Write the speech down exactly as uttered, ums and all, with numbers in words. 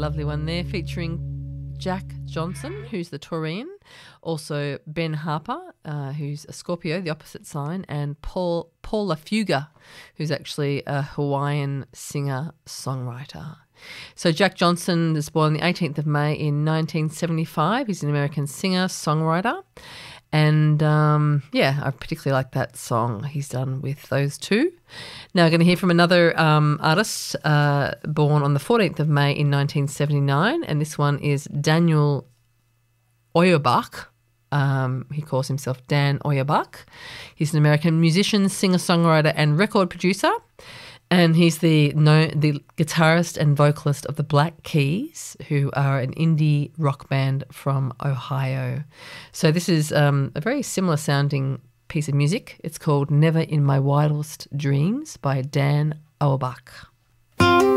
lovely one there featuring Jack Johnson, who's the Taurian, also Ben Harper, uh, who's a Scorpio, the opposite sign, and Paul Paula Fuga, who's actually a Hawaiian singer-songwriter. So Jack Johnson was born the eighteenth of May in nineteen seventy-five. He's an American singer-songwriter. And, um, yeah, I particularly like that song he's done with those two. Now we're going to hear from another um, artist uh, born on the fourteenth of May in nineteen seventy-nine, and this one is Daniel Auerbach. Um, he calls himself Dan Auerbach. He's an American musician, singer-songwriter and record producer. And he's the no, the guitarist and vocalist of the Black Keys, who are an indie rock band from Ohio. So this is um, a very similar sounding piece of music. It's called Never in My Wildest Dreams by Dan Auerbach.